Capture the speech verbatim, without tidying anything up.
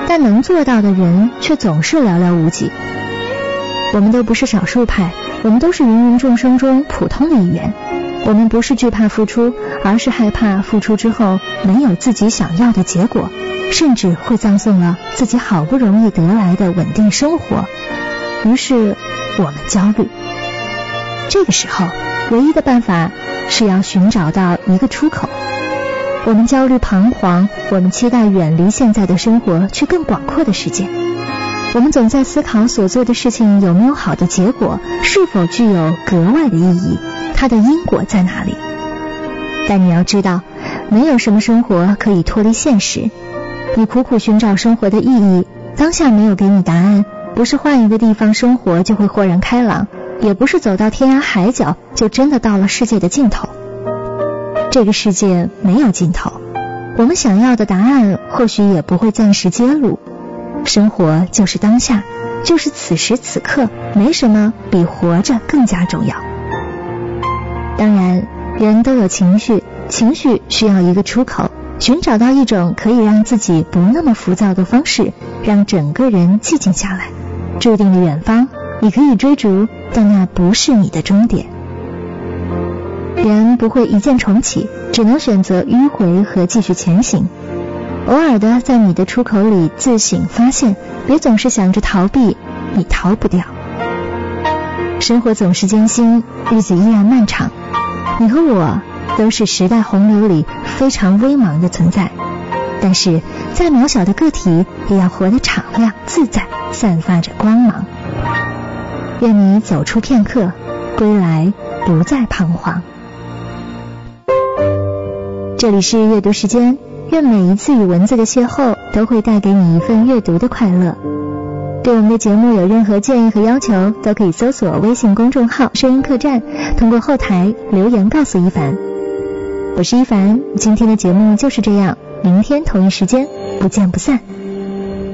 但能做到的人却总是寥寥无几。我们都不是少数派，我们都是芸芸众生中普通的一员。我们不是惧怕付出，而是害怕付出之后没有自己想要的结果，甚至会葬送了自己好不容易得来的稳定生活。于是我们焦虑。这个时候唯一的办法是要寻找到一个出口。我们焦虑彷徨，我们期待远离现在的生活，去更广阔的世界。我们总在思考所做的事情有没有好的结果，是否具有格外的意义，它的因果在哪里。但你要知道，没有什么生活可以脱离现实。你苦苦寻找生活的意义，当下没有给你答案，不是换一个地方生活就会豁然开朗，也不是走到天涯海角就真的到了世界的尽头。这个世界没有尽头，我们想要的答案或许也不会暂时揭露。生活就是当下，就是此时此刻，没什么比活着更加重要。当然，人都有情绪，情绪需要一个出口，寻找到一种可以让自己不那么浮躁的方式，让整个人寂静下来。注定的远方，你可以追逐，但那不是你的终点。人不会一键重启，只能选择迂回和继续前行。偶尔的在你的出口里自省发现，别总是想着逃避，你逃不掉。生活总是艰辛，日子依然漫长。你和我都是时代洪流里非常微茫的存在，但是再渺小的个体也要活得敞亮自在，散发着光芒。愿你走出片刻，归来不再彷徨。这里是阅读时间，愿每一次与文字的邂逅都会带给你一份阅读的快乐。对我们的节目有任何建议和要求，都可以搜索微信公众号声音客栈，通过后台留言告诉一凡。我是一凡，今天的节目就是这样，明天同一时间不见不散。